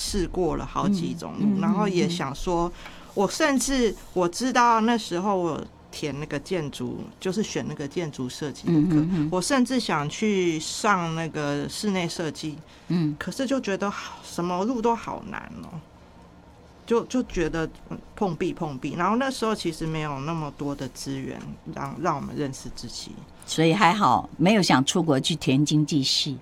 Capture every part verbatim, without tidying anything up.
试过了好几种路， 嗯、 然后也想说，我甚至我知道那时候我填那个建筑，就是选那个建筑设计的课，嗯、哼哼我甚至想去上那个室内设计，嗯，可是就觉得什么路都好难哦。就就觉得碰壁碰壁，然后那时候其实没有那么多的资源让让我们认识自己， 所以还好没有想出国去填经济系。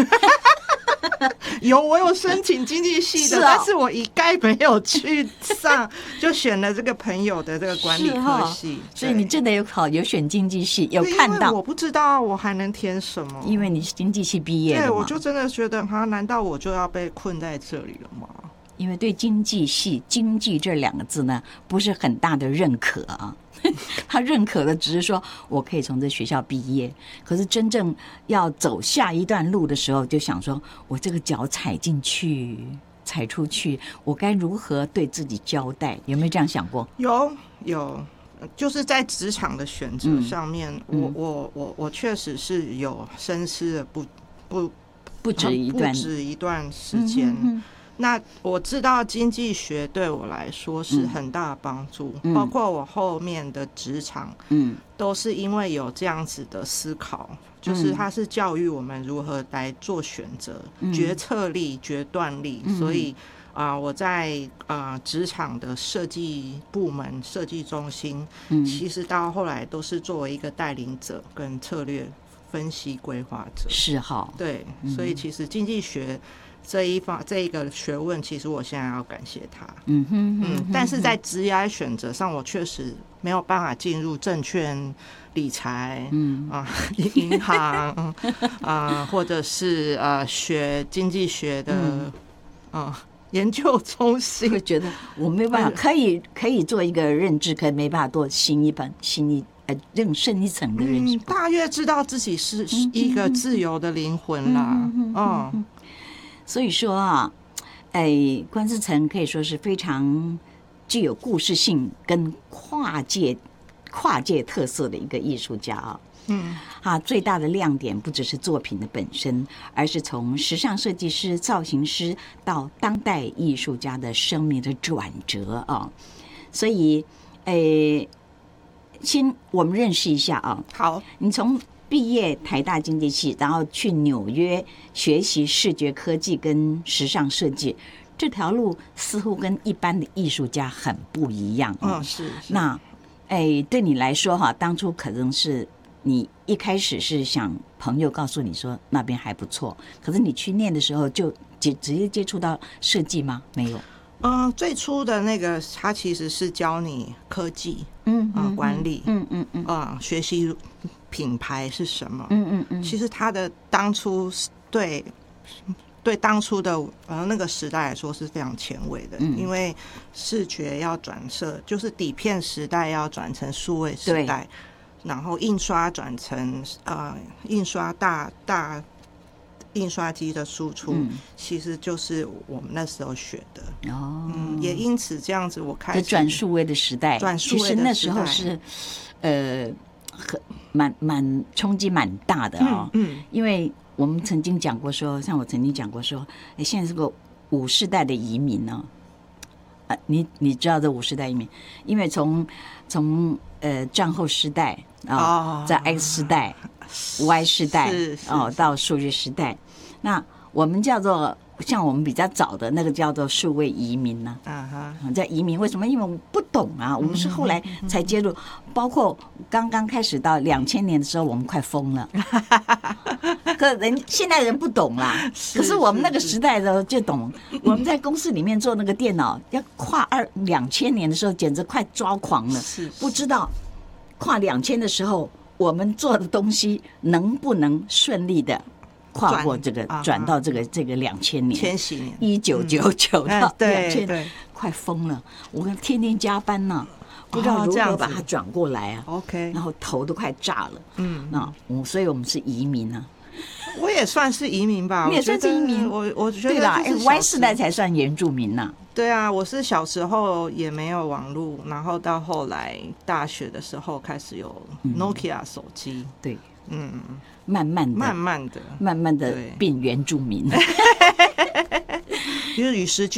有，我有申请经济系的，是、哦、但是我一概没有去上，就选了这个朋友的这个管理科系。 哦、所以你真的有考有选经济系，有看到？ 我不知道我还能填什么， 因为你是经济系毕业的嘛。 对，我就真的觉得，哈，难道我就要被困在这里了吗？ 因为对经济系经济这两个字呢不是很大的认可啊，他认可的只是说我可以从这学校毕业，可是真正要走下一段路的时候就想说我这个脚踩进去踩出去我该如何对自己交代，有没有这样想过？ 有有，就是在职场的选择上面、嗯、我我我我确实是有深思的不不不止一段不止一段时间、嗯嗯，那我知道经济学对我来说是很大的帮助、嗯、包括我后面的职场嗯，都是因为有这样子的思考，就是它是教育我们如何来做选择、嗯、决策力决断力、嗯、所以啊、呃，我在啊职场的设计部门设计中心、嗯、其实到后来都是作为一个带领者跟策略分析规划者， 是好， 对、嗯、所以其实经济学这一方这一个学问，其实我现在要感谢他。嗯哼嗯，但是在职业选择上，我确实没有办法进入证券、理财，嗯啊，银行啊、呃，或者是呃学经济学的，嗯、呃，研究中心。 会觉得我没办法，可以可以做一个认知，可以没办法做新一本新一。呃，更深一层的认识、嗯， 大约知道自己是一个自由的灵魂啦。嗯，嗯嗯嗯所以说啊，哎，关思成可以说是非常具有故事性跟跨界跨界特色的一个艺术家啊。嗯，啊，最大的亮点不只是作品的本身，而是从时尚设计师、造型师到当代艺术家的生命的转折啊。所以，哎。先我们认识一下啊， 好， 你从毕业台大经济系，然后去纽约学习视觉科技跟时尚设计，这条路似乎跟一般的艺术家很不一样啊、 哦。是, 是。 那，哎，对你来说哈，当初可能是你一开始是想朋友告诉你说那边还不错，可是你去念的时候就直直接接触到设计吗？没有。 嗯，最初的那个他其实是教你科技，嗯啊、呃、管理，嗯嗯嗯啊、呃、学习品牌是什么，嗯嗯嗯。其实他的当初对对当初的呃那个时代来说是非常前卫的，嗯、因为视觉要转设，就是底片时代要转成数位时代，然后印刷转成呃印刷大大。印刷机的输出、嗯、其实就是我们那时候学的哦、嗯，也因此这样子我开始转数位的时代， 转数位的时代其实那时候是呃很蛮蛮冲击蛮大的哦，嗯，嗯因为我们曾经讲过说，像我曾经讲过说，哎，现在是个五世代的移民呢、哦，啊，你你知道这五世代移民，因为从从呃战后时代啊、哦，在 X 时代。Y 时代哦，到数据时代，那我们叫做像我们比较早的那个叫做数位移民呢、啊，啊哈，叫移民。为什么？因为我们不懂啊，我们是后来才接入，包括刚刚开始到两千年的时候，我们快疯了。可人现在人不懂啦，可是我们那个时代的就懂。我们在公司里面做那个电脑，要跨二两千年的时候，简直快抓狂了，不知道跨两千的时候。我们做的东西能不能顺利的跨过这个转到这个这个两千年千禧年一九九九到两千年，快疯了！我们天天加班呢、啊，不知道如何把它转过来啊。 OK， 然后头都快炸了。嗯，那我所以我们是移民啊。 我也算是移民吧， 你也算是移民。 我我觉得对啦，哎 ，Y 世代才算原住民呐、啊。 对啊，我是小时候也没有网络，然后到后来大学的时候开始有 Nokia 手机、嗯。对，嗯， 慢慢的， 慢慢的， 慢慢的变原住民。 就是与时俱